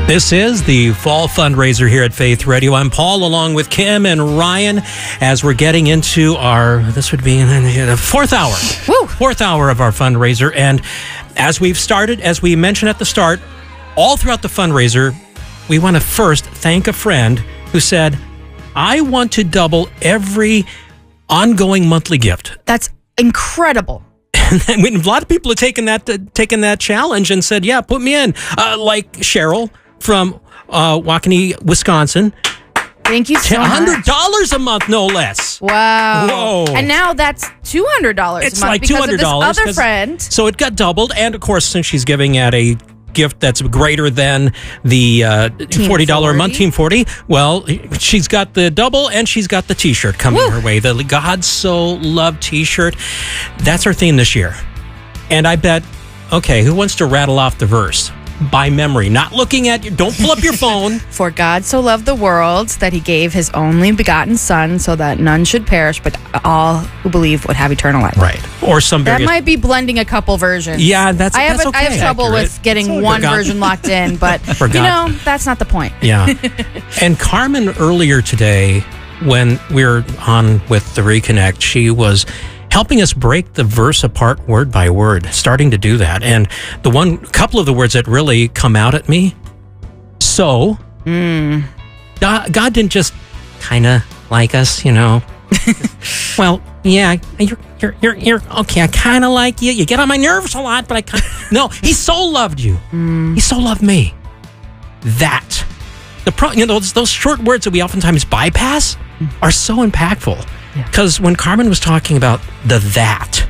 This is the Fall Fundraiser here at Faith Radio. I'm Paul, along with Kim and Ryan, as we're getting into this would be the fourth hour. Woo! Fourth hour of our fundraiser. And as we've started, as we mentioned at the start, all throughout the fundraiser, we want to first thank a friend who said, I want to double every ongoing monthly gift. That's incredible. I mean, a lot of people have taken that challenge and said, yeah, put me in. Like Cheryl from Waukene, Wisconsin. Thank you so much. $100 a month, no less. Wow. Whoa. And now that's $200 a month. It's like because $200. Of this other friend. So it got doubled. And, of course, since she's giving at a gift that's greater than the $40 a month, Team 40, well, she's got the double and she's got the T-shirt coming her way. The God So Loved T-shirt. That's our theme this year. And I bet, okay, who wants to rattle off the verse? By memory, not looking at you. Don't pull up your phone. For God so loved the world that he gave his only begotten Son, so that none should perish, but all who believe would have eternal life. Right. Or some that might be blending a couple versions. Yeah, that's okay. I have trouble with getting one version locked in, but that's not the point. Yeah. And Carmen, earlier today, when we were on with the Reconnect, she was helping us break the verse apart word by word, starting to do that. And couple of the words that really come out at me. So, God didn't just kind of like us, Well, yeah, you're okay. I kind of like you. You get on my nerves a lot, but no, he so loved you. He so loved me. That those short words that we oftentimes bypass are so impactful. Because when Carmen was talking about that,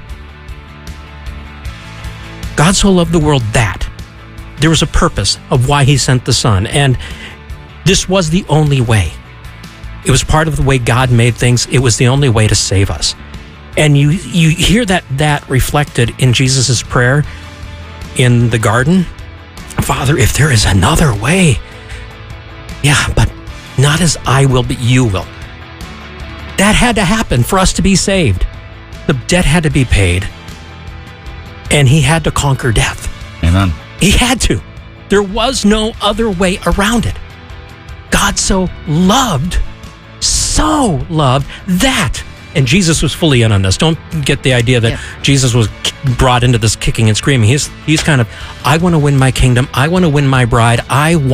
God so loved the world that there was a purpose of why he sent the Son. And this was the only way. It was part of the way God made things. It was the only way to save us. And you hear that reflected in Jesus' prayer in the garden. Father, if there is another way, but not as I will, but you will. That had to happen for us to be saved. The debt had to be paid. And he had to conquer death. Amen. He had to. There was no other way around it. God so loved that. And Jesus was fully in on this. Don't get the idea that Jesus was brought into this kicking and screaming. He's kind of, I want to win my kingdom. I want to win my bride. I'm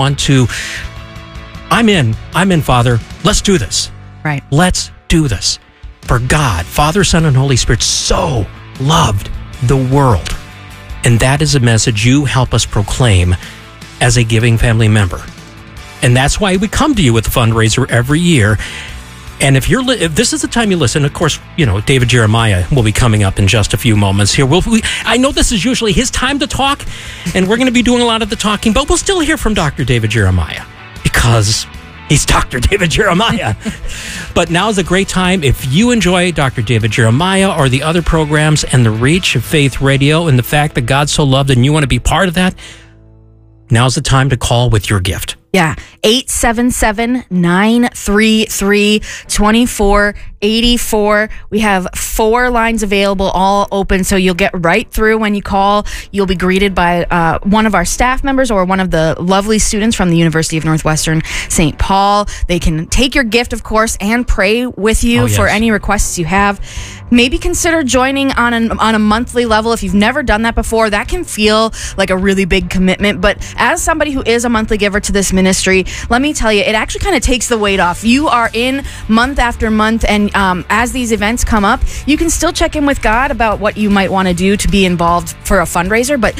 in, Father. Let's do this. Right. Let's do this. For God, Father, Son, and Holy Spirit so loved the world. And that is a message you help us proclaim as a giving family member. And that's why we come to you with a fundraiser every year. And if this is the time you listen, of course, David Jeremiah will be coming up in just a few moments here. I know this is usually his time to talk, and we're going to be doing a lot of the talking, but we'll still hear from Dr. David Jeremiah because he's Dr. David Jeremiah. But now is a great time. If you enjoy Dr. David Jeremiah or the other programs and the reach of Faith Radio and the fact that God so loved and you want to be part of that, now's the time to call with your gift. Yeah, 877-933-2484. We have 4 lines available, all open, so you'll get right through when you call. You'll be greeted by one of our staff members or one of the lovely students from the University of Northwestern St. Paul. They can take your gift, of course, and pray with you for any requests you have. Maybe consider joining on a monthly level if you've never done that before. That can feel like a really big commitment, but as somebody who is a monthly giver to this ministry, let me tell you, it actually kind of takes the weight off. You are in month after month, and as these events come up, you can still check in with God about what you might want to do to be involved for a fundraiser, but